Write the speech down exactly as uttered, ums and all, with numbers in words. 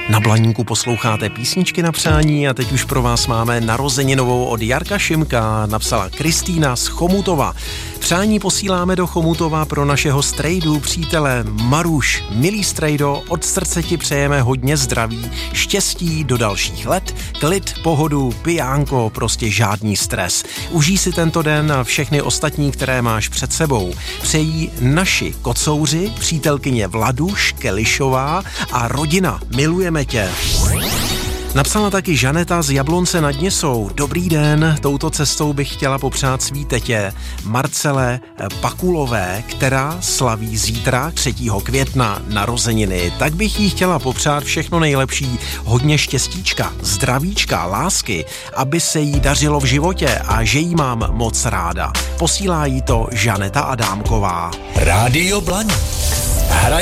Na Blaníku posloucháte písničky na přání a teď už pro vás máme narozeninovou od Jarka Šimka, napsala Kristýna z Chomutova. Přání posíláme do Chomutova pro našeho strejdu, přítele Maruš. Milý strejdo, od srdce ti přejeme hodně zdraví, štěstí do dalších let, klid, pohodu, pijánko, prostě žádný stres. Užij si tento den a všechny ostatní, které máš před sebou. Přejí naši kocouři, přítelkyně Vladuš Kelišová a rodina. Milujeme tě. Napsala taky Žaneta z Jablonce nad Nisou. Dobrý den, touto cestou bych chtěla popřát svý tetě Marcele Pakulové, která slaví zítra třetího května narozeniny. Tak bych jí chtěla popřát všechno nejlepší, hodně štěstíčka, zdravíčka, lásky, aby se jí dařilo v životě a že jí mám moc ráda. Posílá jí to Žaneta Adámková. Rádio Blaník.